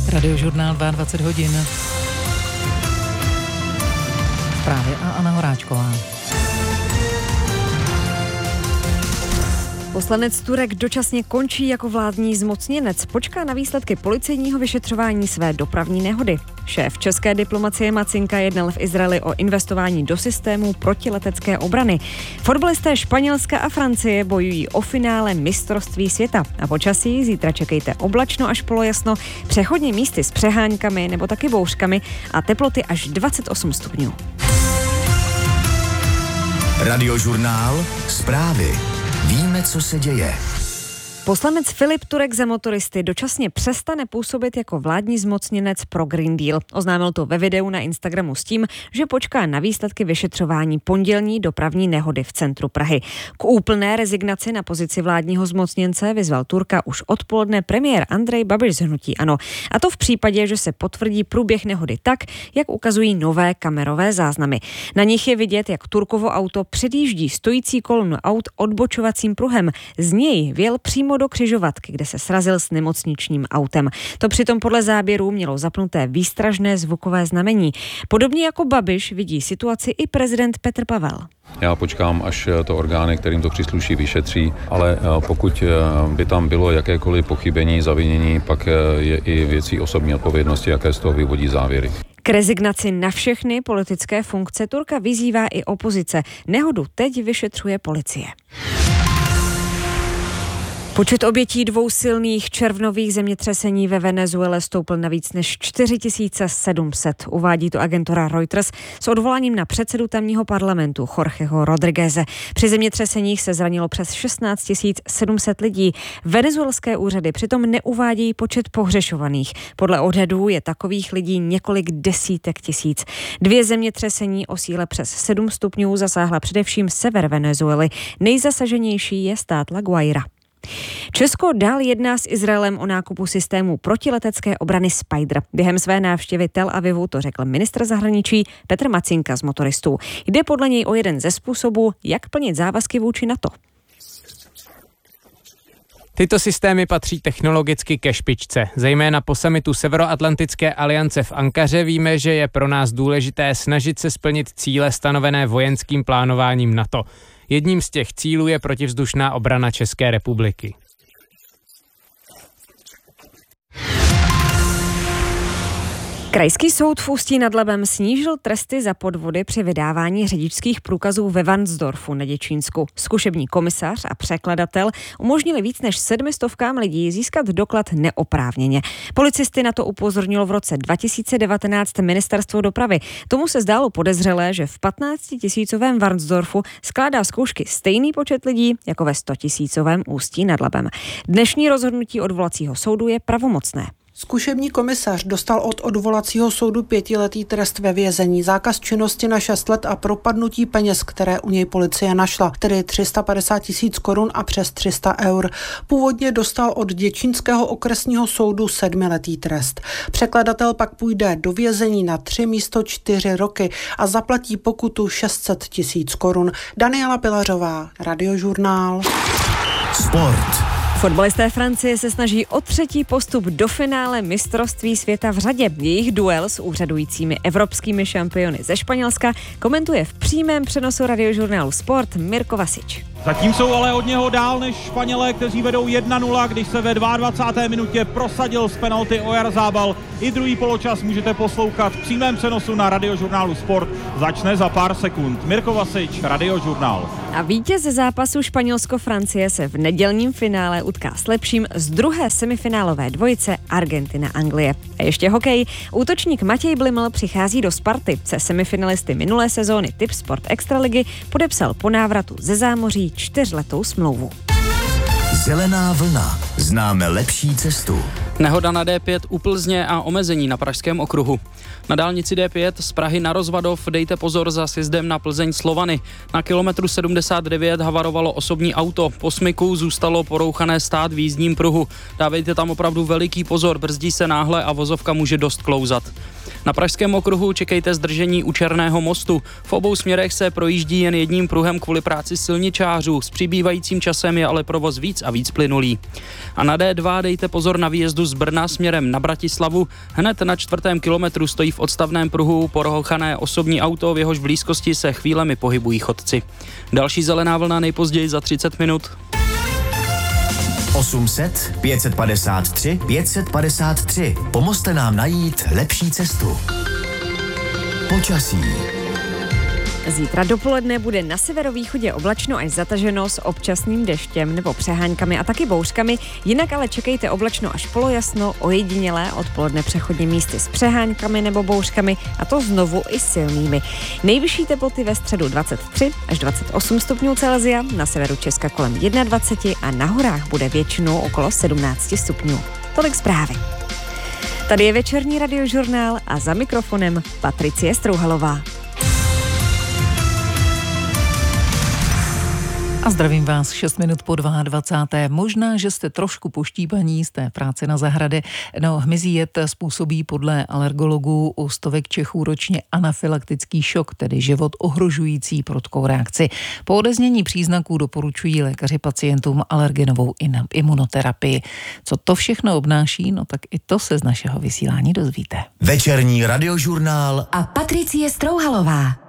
Radiožurnál 22 hodin. Zprávy a Anna Horáčková. Poslanec Turek dočasně končí jako vládní zmocněnec. Počká na výsledky policejního vyšetřování své dopravní nehody. Šéf české diplomacie Macinka jednal v Izraeli o investování do systému protiletecké obrany. Fotbalisté Španělska a Francie bojují o finále mistrovství světa. A počasí zítra čekejte oblačno až polojasno, přechodně místy s přeháňkami nebo taky bouřkami a teploty až 28 stupňů. Radiožurnál, zprávy. Víme, co se děje. Poslanec Filip Turek za motoristy dočasně přestane působit jako vládní zmocněnec pro Green Deal. Oznámil to ve videu na Instagramu s tím, že počká na výsledky vyšetřování pondělní dopravní nehody v centru Prahy. K úplné rezignaci na pozici vládního zmocněnce vyzval Turka už odpoledne premiér Andrej Babiš z hnutí ANO. A to v případě, že se potvrdí průběh nehody tak, jak ukazují nové kamerové záznamy. Na nich je vidět, jak Turkovo auto předjíždí stojící kolonu aut odbočovacím pruhem. Z něj vyjel přímo do křižovatky, kde se srazil s nemocničním autem. To přitom podle záběrů mělo zapnuté výstražné zvukové znamení. Podobně jako Babiš vidí situaci i prezident Petr Pavel. Já počkám, až to orgány, kterým to přísluší, vyšetří, ale pokud by tam bylo jakékoliv pochybení, zavinění, pak je i věcí osobní odpovědnosti, jaké z toho vyvodí závěry. K rezignaci na všechny politické funkce Turka vyzývá i opozice. Nehodu teď vyšetřuje policie. Počet obětí dvou silných červnových zemětřesení ve Venezuele stoupl na víc než 4700, uvádí to agentura Reuters s odvoláním na předsedu tamního parlamentu Jorgeho Rodrigueze. Při zemětřeseních se zranilo přes 16 700 lidí. Venezuelské úřady přitom neuvádějí počet pohřešovaných. Podle odhadů je takových lidí několik desítek tisíc. 2 zemětřesení o síle přes 7 stupňů zasáhla především sever Venezuely. Nejzasaženější je stát La Guaira. Česko dál jedná s Izraelem o nákupu systému protiletecké obrany Spider. Během své návštěvy Tel Avivu to řekl ministr zahraničí Petr Macinka z motoristů. Jde podle něj o jeden ze způsobů, jak plnit závazky vůči NATO. Tyto systémy patří technologicky ke špičce. Zejména po summitu Severoatlantické aliance v Ankaře víme, že je pro nás důležité snažit se splnit cíle stanovené vojenským plánováním NATO. Jedním z těch cílů je protivzdušná obrana České republiky. Krajský soud v Ústí nad Labem snížil tresty za podvody při vydávání řidičských průkazů ve Varnsdorfu na Děčínsku. Zkušební komisař a překladatel umožnili víc než 700 lidí získat doklad neoprávněně. Policisty na to upozornilo v roce 2019 ministerstvo dopravy. Tomu se zdálo podezřelé, že v 15 000 Varnsdorfu skládá zkoušky stejný počet lidí jako ve 100 000 Ústí nad Labem. Dnešní rozhodnutí odvolacího soudu je pravomocné. Zkušební komisař dostal od odvolacího soudu 5letý trest ve vězení, zákaz činnosti na 6 let a propadnutí peněz, které u něj policie našla, tedy 350 000 korun a přes 300 eur. Původně dostal od Děčínského okresního soudu 7letý trest. Překladatel pak půjde do vězení na 3 místo 4 roky a zaplatí pokutu 600 000 korun. Daniela Pilařová, Radiožurnál. Sport. Fotbalisté Francie se snaží o 3. postup do finále mistrovství světa v řadě. Jejich duel s úřadujícími evropskými šampiony ze Španělska komentuje v přímém přenosu Radiožurnálu Sport Mirko Vasič. Zatím jsou ale od něho dál než Španělé, kteří vedou 1-0, když se ve 22. minutě prosadil z penalty Oyarzabal. I druhý poločas můžete poslouchat v přímém přenosu na Radiožurnálu Sport. Začne za pár sekund. Mirko Vasič, Radiožurnál. A vítěz zápasu Španělsko-Francie se v nedělním finále utká s lepším z druhé semifinálové dvojice Argentina-Anglie. A ještě hokej. Útočník Matěj Bliml přichází do Sparty. Se semifinalisty minulé sezóny Tipsport Extraligy podepsal po návratu ze zámoří 4letou smlouvu. Zelená vlna. Známe lepší cestu. Nehoda na D5 u Plzně a omezení na Pražském okruhu. Na dálnici D5 z Prahy na Rozvadov dejte pozor za sjezdem na Plzeň Slovany. Na kilometru 79 havarovalo osobní auto. Po smyku zůstalo porouchané stát v jízdním pruhu. Dávejte tam opravdu veliký pozor, brzdí se náhle a vozovka může dost klouzat. Na Pražském okruhu čekejte zdržení u Černého mostu. V obou směrech se projíždí jen jedním pruhem kvůli práci silničářů. S přibývajícím časem je ale provoz víc a víc plynulý. A na D2 dejte pozor na výjezdu z Brna směrem na Bratislavu. Hned na 4. kilometru stojí v odstavném pruhu porochané osobní auto, v jehož blízkosti se chvílemi pohybují chodci. Další zelená vlna nejpozději za 30 minut. 800 553 553. Pomozte nám najít lepší cestu. Počasí. Zítra dopoledne bude na severovýchodě oblačno až zataženo s občasným deštěm nebo přeháňkami a taky bouřkami. Jinak ale čekejte oblačno až polojasno, ojedinělé odpoledne přechodně místy s přeháňkami nebo bouřkami, a to znovu i silnými. Nejvyšší teploty ve středu 23 až 28 stupňů Celsia, na severu Česka kolem 21 a na horách bude většinou okolo 17 stupňů. Tolik zprávy. Tady je večerní radiožurnál a za mikrofonem Patricie Strouhalová. A zdravím vás 6 minut po 22. Možná, že jste trošku poštípaní z té práce na zahradě. No, hmyzí jed způsobí podle alergologů u stovek Čechů ročně anafylaktický šok, tedy život ohrožující prudkou reakci. Po odeznění příznaků doporučují lékaři pacientům alergenovou imunoterapii. Co to všechno obnáší, no tak i to se z našeho vysílání dozvíte. Večerní radiožurnál a Patricie Strouhalová.